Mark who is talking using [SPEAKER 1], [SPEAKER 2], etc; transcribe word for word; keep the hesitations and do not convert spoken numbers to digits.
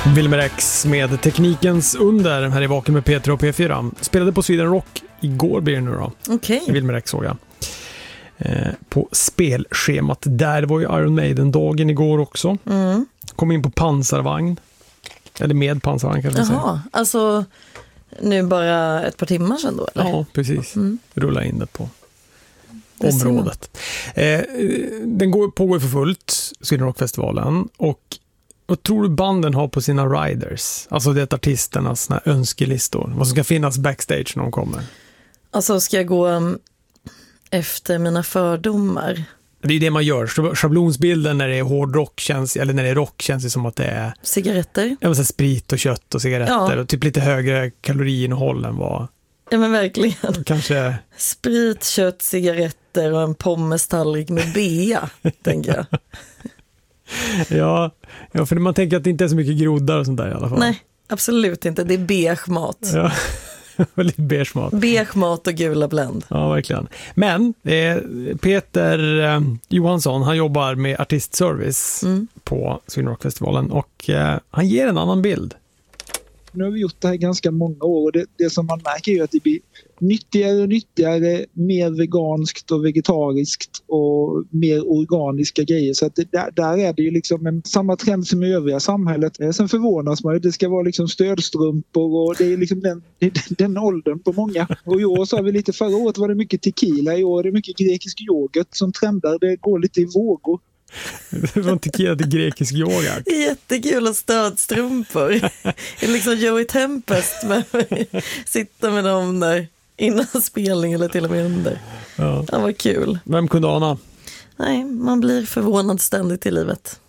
[SPEAKER 1] Wilmer X med teknikens under här i Vaken med Peter och P fyra. Spelade på Sweden Rock igår blir det nu då.
[SPEAKER 2] Okej.
[SPEAKER 1] Okay. Wilmer X såg jag. Eh, på spelschemat där var ju Iron Maiden-dagen igår också.
[SPEAKER 2] Mm.
[SPEAKER 1] Kom in på pansarvagn. Eller med pansarvagn kan man säga.
[SPEAKER 2] Jaha, alltså nu bara ett par timmar sedan då eller?
[SPEAKER 1] Ja, precis. Mm. Rulla in det på
[SPEAKER 2] det
[SPEAKER 1] området. Eh, den går, pågår för fullt, Sweden Rock-festivalen. Och vad tror du banden har på sina riders? Alltså det är artisternas såna önskelistor. Vad som ska finnas backstage när de kommer.
[SPEAKER 2] Alltså ska jag gå um, efter mina fördomar?
[SPEAKER 1] Det är ju det man gör. Schablonsbilden när det är hårdrock känns, eller när det är rock känns det som att det är
[SPEAKER 2] cigaretter.
[SPEAKER 1] Ja, men så sprit och kött och cigaretter.
[SPEAKER 2] Ja.
[SPEAKER 1] Och typ lite högre kaloriinnehåll än vad...
[SPEAKER 2] Ja men verkligen.
[SPEAKER 1] Kanske...
[SPEAKER 2] Sprit, kött, cigaretter och en pommestallrik med bea, tänker jag.
[SPEAKER 1] Ja, ja, för man tänker att det inte är så mycket groddar och sånt där i alla fall.
[SPEAKER 2] Nej, absolut inte. Det är beige mat.
[SPEAKER 1] Ja, väldigt beige mat.
[SPEAKER 2] Beige mat och gula Blend.
[SPEAKER 1] Ja, verkligen. Men eh, Peter eh, Johansson, han jobbar med artistservice mm. på Sweden Rock-festivalen och eh, han ger en annan bild.
[SPEAKER 3] Nu har vi gjort det här ganska många år och det, det som man märker är att det blir nyttigare och nyttigare, mer veganskt och vegetariskt och mer organiska grejer. Så att det, där, där är det ju liksom en, samma trend som i övriga samhället. Sen förvånas man ju, det ska vara liksom stödstrumpor och det är liksom den, den, den åldern på många. Och i år så har vi lite, förra året var det mycket tequila, i år är det mycket grekisk yoghurt som trendar, det går lite i vågor.
[SPEAKER 1] Från tequila till grekisk yoga.
[SPEAKER 2] Jättekul och stödstrumpor. Det är liksom Joey Tempest med sitta med dem där innan spelning eller till och med under. Ja. Det var kul.
[SPEAKER 1] Vem kunde ana?
[SPEAKER 2] Nej, man blir förvånad ständigt i livet.